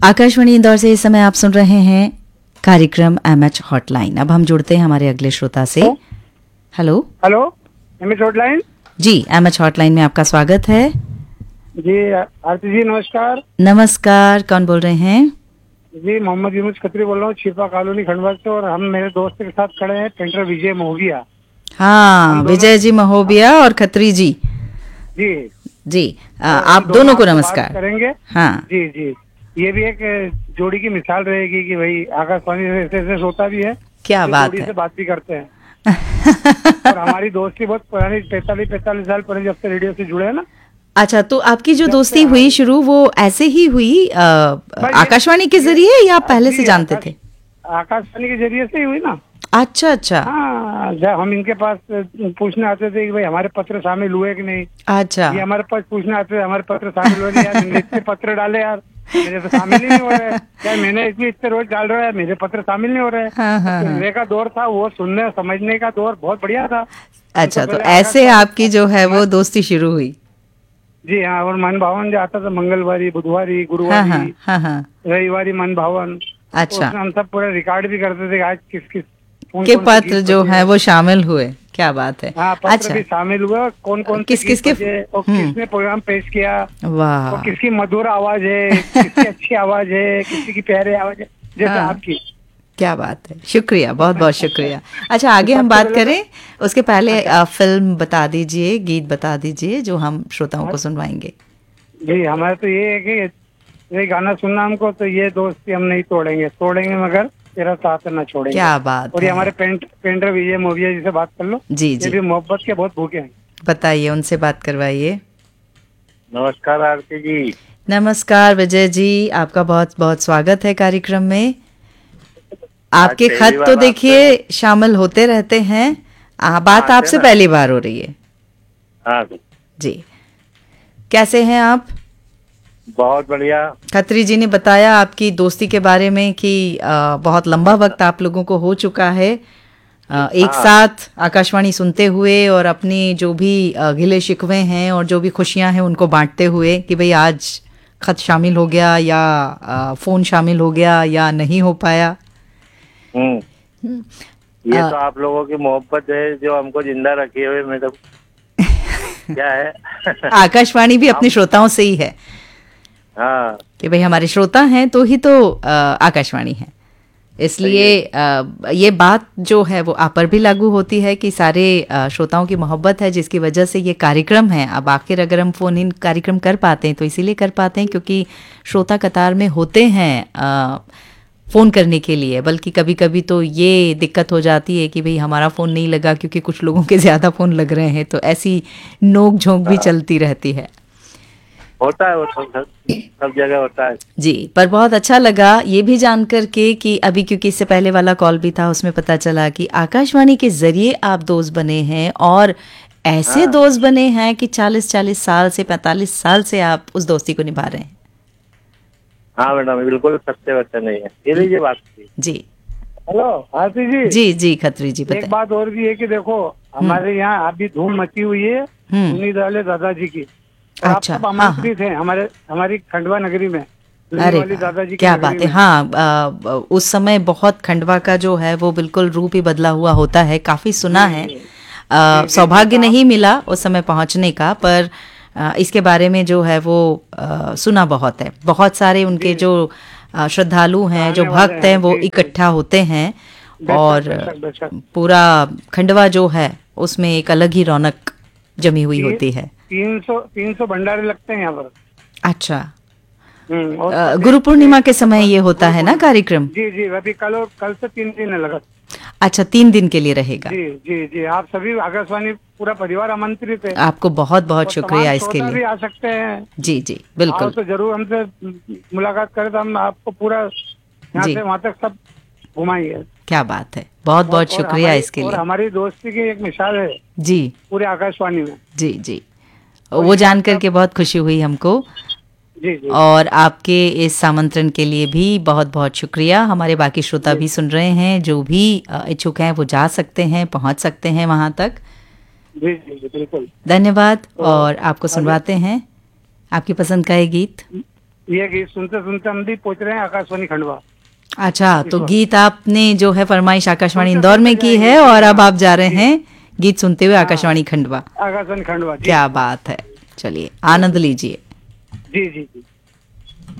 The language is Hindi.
आकाशवाणी इंदौर से इस समय आप सुन रहे हैं कार्यक्रम एमएच हॉटलाइन। अब हम जुड़ते हैं हमारे अगले श्रोता से। Hello hello, MH hotline. जी, एमएच हॉटलाइन में आपका स्वागत है। जी आरती जी, नमस्कार। नमस्कार, कौन बोल रहे हैं? जी मोहम्मद यूनुस खत्री बोल रहा हूँ, छिपा कॉलोनी खंडवा से। और हम मेरे दोस्त के साथ खड़े हैं, पेंटर विजय महोबिया। हाँ, विजय जी महोबिया और खत्री जी। जी जी, और आप दोनों को नमस्कार। बात करेंगे। हाँ जी जी, ये भी एक जोड़ी की मिसाल रहेगी कि भाई आकाशवाणी से ऐसे होता भी है, क्या बात जोड़ी है। से बात भी करते हैं। और हमारी दोस्ती बहुत पुरानी, 45 साल पुरानी, जब से रेडियो से जुड़े हैं ना। अच्छा, तो आपकी जो जब दोस्ती से हुई शुरू, वो ऐसे ही हुई आकाशवाणी के जरिए या आप पहले से जानते थे? आकाशवाणी के जरिए से ही हुई ना। अच्छा अच्छा। हाँ, जब हम इनके पास पूछने आते थे कि भाई हमारे पत्र शामिल हुए कि नहीं। अच्छा, ये हमारे पास पूछने आते थे हमारे पत्र शामिल हुए नहीं। यार मैंने इतने पत्र डाले, यार मेरे तो शामिल ही नहीं हो रहे। यार मैंने इतने रोज डाल रहा है, मेरे पत्र शामिल नहीं हो रहे। हाँ हाँ हाँ। सुनने का दौर था, वो सुनने समझने का दौर बहुत बढ़िया था। अच्छा, तो पहले ऐसे आकाशवाणी- आपकी जो है वो दोस्ती शुरू हुई। जी हाँ, और मन भावन जो आता था मंगलवारी, बुधवारी, हाँ गुरुवारी, हाँ हाँ हाँ। रविवारी मन भावन। अच्छा, उसमें हम सब पूरे रिकॉर्ड भी करते थे, आज किस किस कौन के कौन से पत्र गीत जो बजे। है वो शामिल हुए। क्या बात है। हाँ, पत्र अच्छा, भी शामिल हुए, और कौन कौन से किस गीत किसके बजे और किसने प्रोग्राम पेश किया, वाह, और किसकी मधुर आवाज है, किसकी अच्छी आवाज है, किसी की प्यारी आवाज है, जैसे हाँ, आपकी। क्या बात है। शुक्रिया, बहुत बहुत शुक्रिया। अच्छा, आगे हम सबसे बात पहले करें उसके पहले अच्छा। फिल्म बता दीजिए, गीत बता दीजिए जो हम श्रोताओं को सुनवाएंगे। जी, हमारा तो ये है कि ये गाना सुनना हमको, तो ये दोस्ती हम नहीं तोड़ेंगे, तोड़ेंगे मगर तेरा साथ न छोड़ेंगे। क्या बात और ये है। हमारे पेंटर विजय महोबिया जी से बात कर लो। जी ये जी, भी मोहब्बत के बहुत भूखे हैं। बताइए, उनसे बात करवाइए। नमस्कार आरती जी। नमस्कार विजय जी, आपका बहुत बहुत स्वागत है कार्यक्रम में। आज आपके पहली खत तो बार देखिए आपसे- शामिल होते रहते हैं। बात हाँ, आपसे ना। पहली बार हो रही है। हाँ जी, कैसे हैं आप? बहुत बढ़िया। खत्री जी ने बताया आपकी दोस्ती के बारे में कि बहुत लंबा वक्त आप लोगों को हो चुका है एक हाँ। साथ आकाशवाणी सुनते हुए, और अपनी जो भी गिले शिकवे हैं और जो भी खुशियां हैं उनको बांटते हुए कि भाई आज खत शामिल हो गया या फोन शामिल हो गया या नहीं हो पाया। ये तो आप लोगों की मोहब्बत है जो हमको जिंदा रखी हुए, मैडम। क्या है? आकाशवाणी भी अपने श्रोताओं से ही है हाँ, कि भाई हमारे श्रोता हैं तो ही तो आकाशवाणी है। इसलिए ये बात जो है वो आप पर भी लागू होती है कि सारे श्रोताओं की मोहब्बत है जिसकी वजह से ये कार्यक्रम है। अब आखिर अगर हम फोन इन कार्यक्रम कर पाते हैं तो इसीलिए कर पाते हैं क्योंकि श्रोता कतार में होते हैं फ़ोन करने के लिए। बल्कि कभी कभी तो ये दिक्कत हो जाती है कि भाई हमारा फ़ोन नहीं लगा क्योंकि कुछ लोगों के ज़्यादा फ़ोन लग रहे हैं, तो ऐसी नोक झोंक भी चलती रहती है। होता है, वो सब जगह होता है। जी, पर बहुत अच्छा लगा ये भी जानकर के कि अभी, क्योंकि इससे पहले वाला कॉल भी था उसमें पता चला कि आकाशवाणी के जरिए आप दोस्त बने हैं, और ऐसे हाँ। दोस्त बने हैं कि 40 साल से 45 साल से आप उस दोस्ती को निभा रहे हैं। हाँ मैडम, बिल्कुल सत्य वचन नहीं है। ये लीजिए बात की। जी हेलो आरती जी। जी जी, खत्री जी एक बताइए। बात और भी है कि देखो, हमारे यहाँ अभी धूम मची हुई है सुनी वाले दादाजी की। और आप अच्छा, सब हाँ हाँ, आमंत्रित हैं हमारी खंडवा नगरी में, सुनी अरे वाली वाह, दादाजी की क्या नगरी बात है। में। हाँ, उस समय बहुत खंडवा का जो है वो बिल्कुल रूप ही बदला हुआ होता है, काफी सुना है। सौभाग्य नहीं मिला उस समय पहुंचने का, पर इसके बारे में जो है वो सुना बहुत है। बहुत सारे उनके जो श्रद्धालु हैं, जो चाहने वाले भक्त हैं, वो जी, जी। इकट्ठा होते हैं, बेशक, और बेशक। पूरा खंडवा जो है उसमें एक अलग ही रौनक जमी हुई होती है। 300 भंडारे लगते हैं यहाँ पर। अच्छा, और गुरु पूर्णिमा के समय ये होता है ना कार्यक्रम? जी जी, अभी कल से 3 दिन है लगा। अच्छा, 3 दिन के लिए रहेगा। जी जी जी, आप सभी आकाशवाणी पूरा परिवार आमंत्रित है। आपको बहुत बहुत और शुक्रिया तमाम इसके श्रोता भी लिए। आ सकते हैं। जी जी, आओ बिल्कुल तो जरूर हमसे मुलाकात करें, तो हम आपको पूरा यहाँ जी। से वहाँ तक सब घुमाएंगे। क्या बात है, बहुत बहुत और शुक्रिया इसके और लिए। हमारी दोस्ती की एक मिसाल है जी पूरे आकाशवाणी में। जी जी, वो जान करके बहुत खुशी हुई हमको। जी जी और आपके इस आमंत्रण के लिए भी बहुत बहुत शुक्रिया। हमारे बाकी श्रोता भी सुन रहे हैं, जो भी इच्छुक हैं वो जा सकते हैं, पहुंच सकते हैं वहां तक। जी जी जी, बिल्कुल धन्यवाद। और आपको सुनवाते हैं आपकी पसंद का ये गीत। ये गीत सुनते सुनते हम भी पहुंच रहे हैं आकाशवाणी खंडवा। अच्छा, तो गीत आपने जो है फरमाइश आकाशवाणी सुनते इंदौर में सुनते की है जाएंगे। और अब आप जा रहे जी। हैं गीत सुनते हुए आकाशवाणी खंडवा। आकाशवाणी खंडवा जी। क्या बात है, चलिए आनंद लीजिए। जी जी जी।